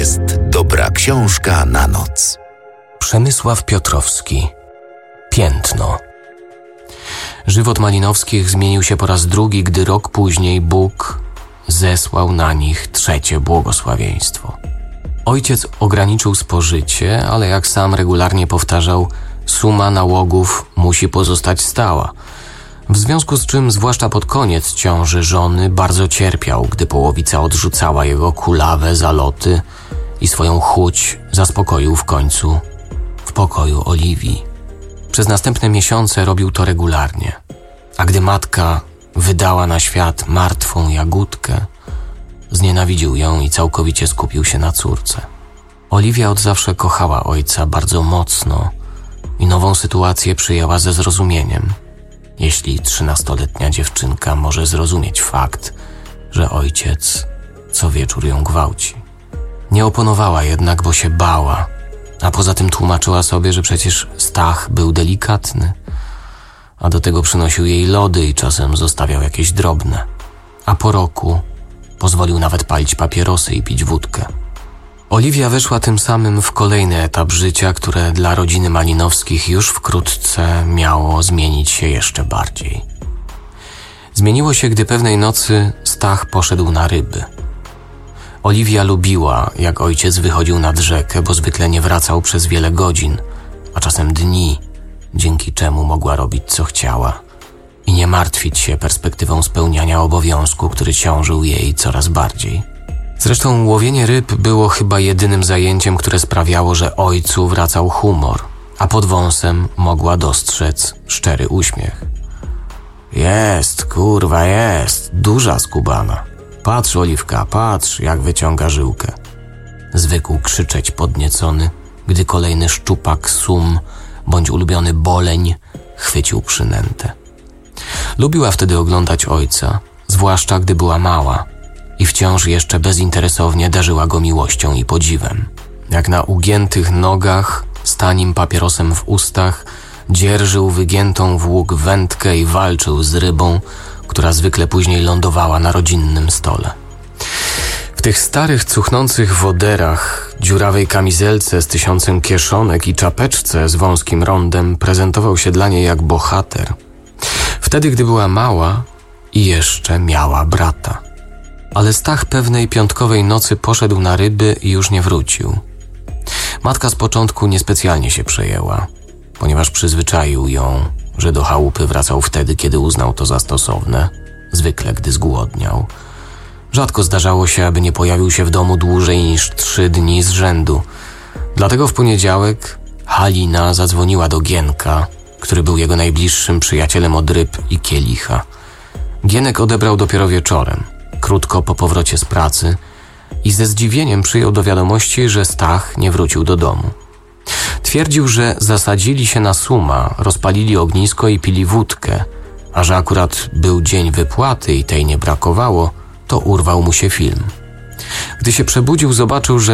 jest dobra książka na noc. Przemysław Piotrowski. Piętno. Żywot Malinowskich zmienił się po raz drugi, gdy rok później Bóg zesłał na nich trzecie błogosławieństwo. Ojciec ograniczył spożycie, ale jak sam regularnie powtarzał, suma nałogów musi pozostać stała. W związku z czym, zwłaszcza pod koniec ciąży żony, bardzo cierpiał, gdy połowica odrzucała jego kulawe zaloty i swoją chuć zaspokoił w końcu w pokoju Oliwii. Przez następne miesiące robił to regularnie, a gdy matka wydała na świat martwą Jagódkę, znienawidził ją i całkowicie skupił się na córce. Oliwia od zawsze kochała ojca bardzo mocno i nową sytuację przyjęła ze zrozumieniem. Jeśli 13-letnia dziewczynka może zrozumieć fakt, że ojciec co wieczór ją gwałci. Nie oponowała jednak, bo się bała, a poza tym tłumaczyła sobie, że przecież Stach był delikatny, a do tego przynosił jej lody i czasem zostawiał jakieś drobne. A po roku pozwolił nawet palić papierosy i pić wódkę. Oliwia weszła tym samym w kolejny etap życia, które dla rodziny Malinowskich już wkrótce miało zmienić się jeszcze bardziej. Zmieniło się, gdy pewnej nocy Stach poszedł na ryby. Oliwia lubiła, jak ojciec wychodził nad rzekę, bo zwykle nie wracał przez wiele godzin, a czasem dni, dzięki czemu mogła robić co chciała i nie martwić się perspektywą spełniania obowiązku, który ciążył jej coraz bardziej. Zresztą łowienie ryb było chyba jedynym zajęciem, które sprawiało, że ojcu wracał humor, a pod wąsem mogła dostrzec szczery uśmiech. Jest, kurwa jest, duża skubana. Patrz, Oliwka, patrz, jak wyciąga żyłkę. Zwykł krzyczeć podniecony, gdy kolejny szczupak, sum bądź ulubiony boleń chwycił przynętę. Lubiła wtedy oglądać ojca, zwłaszcza gdy była mała i wciąż jeszcze bezinteresownie darzyła go miłością i podziwem. Jak na ugiętych nogach, z tanim papierosem w ustach, dzierżył wygiętą w łuk wędkę i walczył z rybą, która zwykle później lądowała na rodzinnym stole. W tych starych, cuchnących woderach, dziurawej kamizelce z 1000 kieszonek i czapeczce z wąskim rondem prezentował się dla niej jak bohater. Wtedy, gdy była mała i jeszcze miała brata. Ale Stach pewnej piątkowej nocy poszedł na ryby i już nie wrócił. Matka z początku niespecjalnie się przejęła, ponieważ przyzwyczaił ją, że do chałupy wracał wtedy, kiedy uznał to za stosowne, zwykle gdy zgłodniał. Rzadko zdarzało się, aby nie pojawił się w domu dłużej niż 3 dni z rzędu. Dlatego w poniedziałek Halina zadzwoniła do Gienka, który był jego najbliższym przyjacielem od ryb i kielicha. Gienek odebrał dopiero wieczorem, krótko po powrocie z pracy, i ze zdziwieniem przyjął do wiadomości, że Stach nie wrócił do domu. Twierdził, że zasadzili się na suma, rozpalili ognisko i pili wódkę, a że akurat był dzień wypłaty i tej nie brakowało, to urwał mu się film. Gdy się przebudził, zobaczył, że